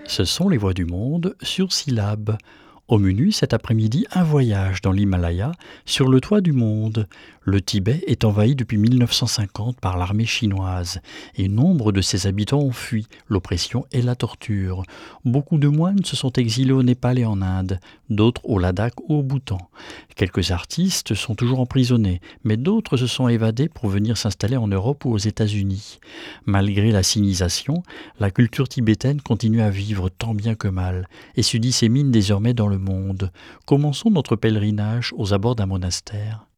Ce sont les voix du monde sur Syllab. Au menu cet après-midi, un voyage dans l'Himalaya sur le toit du monde. Le Tibet est envahi depuis 1950 par l'armée chinoise et nombre de ses habitants ont fui l'oppression et la torture. Beaucoup de moines se sont exilés au Népal et en Inde, d'autres au Ladakh ou au Bhoutan. Quelques artistes sont toujours emprisonnés, mais d'autres se sont évadés pour venir s'installer en Europe ou aux États-Unis. Malgré la sinisation, la culture tibétaine continue à vivre tant bien que mal et se dissémine désormais dans le monde. Commençons notre pèlerinage aux abords d'un monastère.